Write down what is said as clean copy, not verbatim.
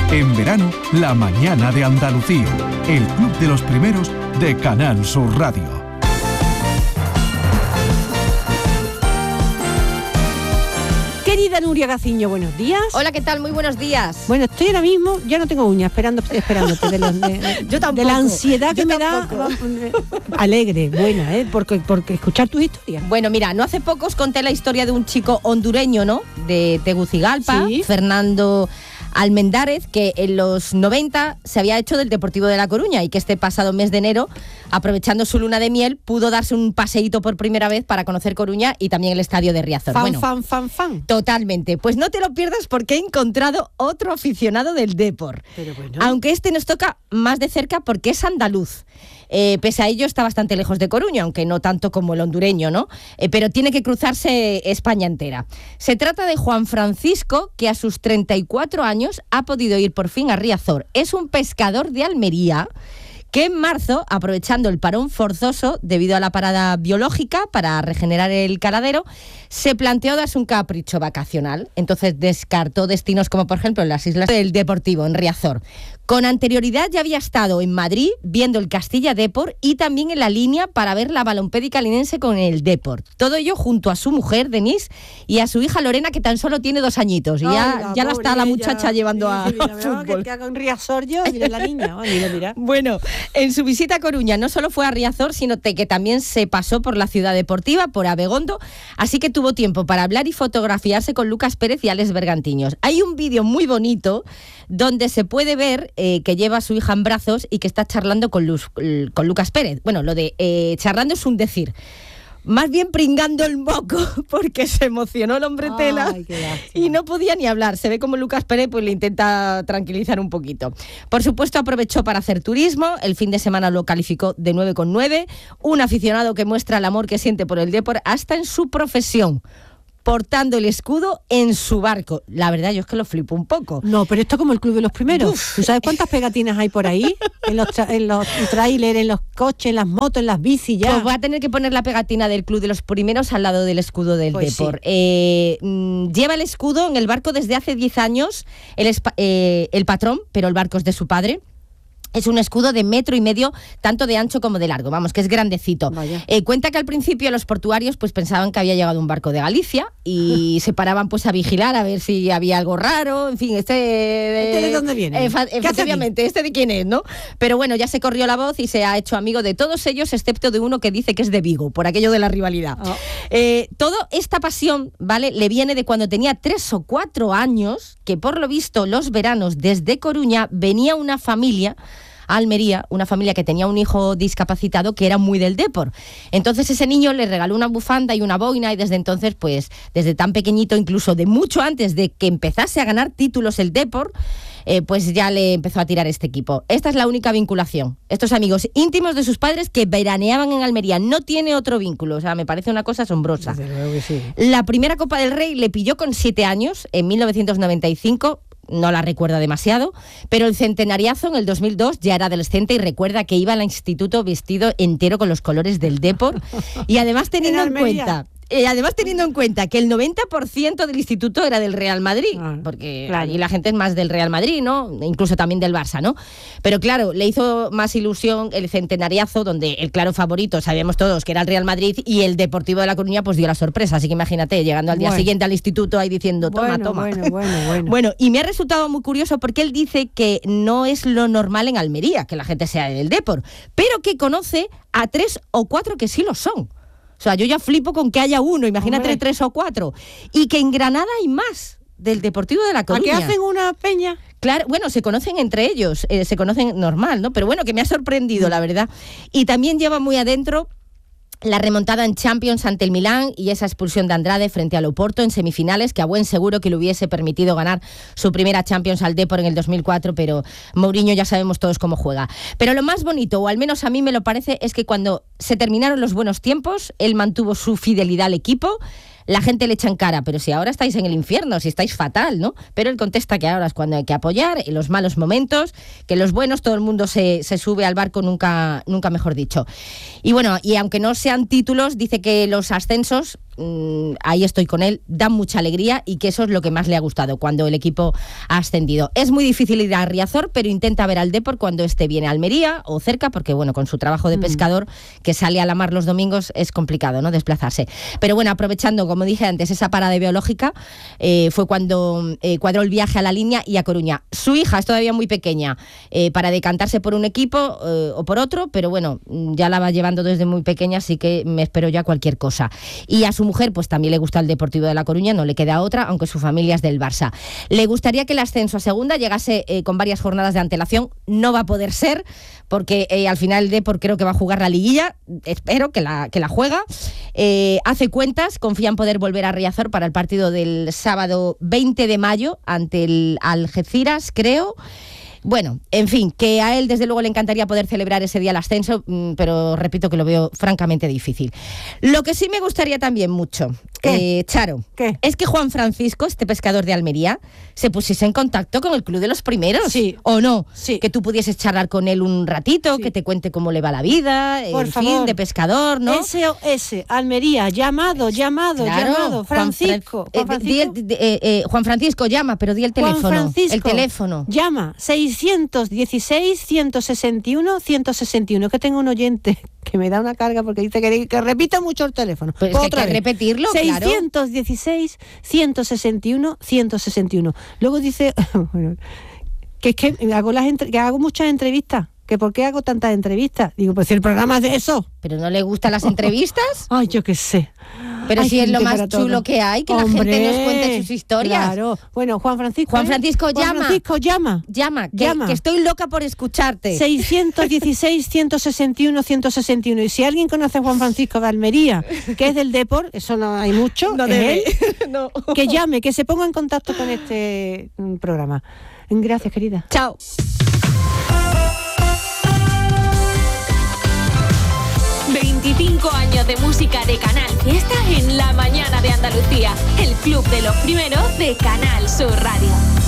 En verano, La Mañana de Andalucía, el club de los primeros de Canal Sur Radio. Querida Nuria Gaciño, buenos días. Hola, ¿qué tal? Muy buenos días. Bueno, estoy ahora mismo, ya no tengo uñas, esperándote Yo tampoco. De la ansiedad que me da. Alegre, buena, porque escuchar tus historias. Bueno, mira, no hace poco os conté la historia de un chico hondureño, ¿no? De Tegucigalpa, sí. Fernando Almendarez, que en los 90 se había hecho del Deportivo de La Coruña y que este pasado mes de enero, aprovechando su luna de miel, pudo darse un paseíto por primera vez para conocer Coruña y también el estadio de Riazor. Fan. Totalmente. Pues no te lo pierdas porque he encontrado otro aficionado del Depor. Pero bueno. Aunque este nos toca más de cerca porque es andaluz. Pese a ello está bastante lejos de Coruña, aunque no tanto como el hondureño, ¿no? Pero tiene que cruzarse España entera. Se trata de Juan Francisco, que a sus 34 años ha podido ir por fin a Riazor. Es un pescador de Almería que en marzo, aprovechando el parón forzoso debido a la parada biológica para regenerar el caladero, se planteó darse un capricho vacacional. Entonces descartó destinos como, por ejemplo, las Islas del Deportivo, en Riazor. Con anterioridad ya había estado en Madrid viendo el Castilla Depor y también en la línea para ver la Balompédica linense con el Depor. Todo ello junto a su mujer, Denise, y a su hija Lorena, que tan solo tiene 2 añitos. Y ya la está la muchacha llevando a fútbol. Que haga un Riazor yo, mira la niña. Mira. Bueno, en su visita a Coruña no solo fue a Riazor, sino que también se pasó por la ciudad deportiva, por Abegondo, así que tuvo tiempo para hablar y fotografiarse con Lucas Pérez y Alex Bergantiños. Hay un vídeo muy bonito donde se puede ver que lleva a su hija en brazos y que está charlando con Lucas Pérez. Bueno, lo de charlando es un decir. Más bien pringando el moco, porque se emocionó el hombre tela y no podía ni hablar. Se ve como Lucas Pérez pues le intenta tranquilizar un poquito. Por supuesto, aprovechó para hacer turismo. El fin de semana lo calificó de 9,9. Un aficionado que muestra el amor que siente por el Depor hasta en su profesión, portando el escudo en su barco. La verdad, yo es que lo flipo un poco. No, pero esto es como el club de los primeros. Uf. ¿Tú sabes cuántas pegatinas hay por ahí? En los trailers, en los coches, en las motos, en las bicis ya. Pues voy a tener que poner la pegatina del club de los primeros al lado del escudo del Depor. Sí. Lleva el escudo en el barco desde hace 10 años. Él es el patrón, pero el barco es de su padre. Es un escudo de 1,5 metros, tanto de ancho como de largo, vamos, que es grandecito. Cuenta que al principio los portuarios pues pensaban que había llegado un barco de Galicia y se paraban pues a vigilar a ver si había algo raro, en fin, ¿Este de dónde viene? Efectivamente, ¿este de quién es, no? Pero bueno, ya se corrió la voz y se ha hecho amigo de todos ellos, excepto de uno que dice que es de Vigo, por aquello de la rivalidad. Toda esta pasión, ¿vale?, le viene de cuando tenía 3 o 4 años, que por lo visto los veranos desde Coruña venía una familia a Almería, una familia que tenía un hijo discapacitado que era muy del Depor. Entonces ese niño le regaló una bufanda y una boina y desde entonces, pues desde tan pequeñito, incluso de mucho antes de que empezase a ganar títulos el Depor, pues ya le empezó a tirar este equipo. Esta es la única vinculación. Estos amigos íntimos de sus padres que veraneaban en Almería. No tiene otro vínculo. O sea, me parece una cosa asombrosa. Desde luego que sí. La primera Copa del Rey le pilló con 7 años, en 1995. No la recuerda demasiado, pero el centenariazo en el 2002 ya era adolescente y recuerda que iba al instituto vestido entero con los colores del Depor y además teniendo en cuenta que el 90% del instituto era del Real Madrid, porque allí la gente es más del Real Madrid, ¿no? Incluso también del Barça, ¿no? Pero claro, le hizo más ilusión el centenariazo, donde el claro favorito, sabíamos todos que era el Real Madrid, y el Deportivo de La Coruña pues dio la sorpresa, así que imagínate, llegando al día siguiente al instituto ahí diciendo, toma. Bueno, y me ha resultado muy curioso porque él dice que no es lo normal en Almería, que la gente sea del Depor, pero que conoce a 3 o 4 que sí lo son. O sea, yo ya flipo con que haya uno, imagínate. Hombre. 3 o 4. Y que en Granada hay más del Deportivo de La Coruña. ¿A qué hacen una peña? Claro, bueno, se conocen entre ellos, se conocen normal, ¿no? Pero bueno, que me ha sorprendido, la verdad. Y también lleva muy adentro la remontada en Champions ante el Milán y esa expulsión de Andrade frente al Oporto en semifinales, que a buen seguro que le hubiese permitido ganar su primera Champions al Depor en el 2004, pero Mourinho ya sabemos todos cómo juega. Pero lo más bonito, o al menos a mí me lo parece, es que cuando se terminaron los buenos tiempos, él mantuvo su fidelidad al equipo. La gente le echa en cara, pero si ahora estáis en el infierno, si estáis fatal, ¿no? Pero él contesta que ahora es cuando hay que apoyar, en los malos momentos, que en los buenos todo el mundo se sube al barco, nunca mejor dicho. Y bueno, y aunque no sean títulos, dice que los ascensos ahí estoy con él, dan mucha alegría y que eso es lo que más le ha gustado cuando el equipo ha ascendido. Es muy difícil ir a Riazor, pero intenta ver al Depor cuando viene a Almería o cerca, porque bueno, con su trabajo de pescador que sale a la mar los domingos es complicado, ¿no?, desplazarse. Pero bueno, aprovechando, como dije antes, esa parada biológica, fue cuando cuadró el viaje a La Línea y a Coruña. Su hija es todavía muy pequeña para decantarse por un equipo o por otro, pero bueno, ya la va llevando desde muy pequeña, así que me espero ya cualquier cosa. Y a su mujer pues también le gusta el Deportivo de La Coruña, no le queda otra, aunque su familia es del Barça. Le gustaría que el ascenso a segunda llegase con varias jornadas de antelación. No va a poder ser, porque al final el Depor creo que va a jugar la liguilla, espero que la juega. Hace cuentas, confía en poder volver a Riazor para el partido del sábado 20 de mayo ante el Algeciras, creo. Bueno, en fin, que a él desde luego le encantaría poder celebrar ese día el ascenso, pero repito que lo veo francamente difícil. Lo que sí me gustaría también mucho, Charo, es que Juan Francisco, este pescador de Almería, se pusiese en contacto con el Club de los Primeros, sí, ¿o no? Sí. Que tú pudieses charlar con él un ratito, sí, que te cuente cómo le va la vida, por en favor, fin, de pescador, ¿no? SOS, Almería, llamado, claro, Francisco. Juan Francisco, llama, pero di el teléfono. Juan Francisco, el teléfono. Llama, 616-161-161, que tengo un oyente que me da una carga porque dice que repita mucho el teléfono. Pues otra vez repetirlo, 616-161-161. Luego dice, bueno, que es que hago muchas entrevistas. ¿Que por qué hago tantas entrevistas? Digo, pues si el programa es de eso. ¿Pero no le gustan las entrevistas? Ay, yo qué sé. Pero si es lo más chulo que hay, que la gente nos cuente sus historias. Claro. Bueno, Juan Francisco, llama. Llama, que estoy loca por escucharte. 616-161-161. Y si alguien conoce a Juan Francisco de Almería, que es del Depor, eso no hay mucho, no debe. No. Que llame, que se ponga en contacto con este programa. Gracias, querida. Chao. Años de música de Canal Fiesta en la mañana de Andalucía. El club de los primeros de Canal Sur Radio.